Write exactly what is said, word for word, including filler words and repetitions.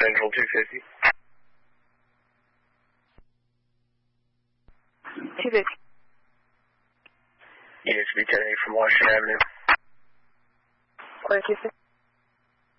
Central two fifty. two fifty. Units to be ten eight from Washington Avenue. Quarter two fifty.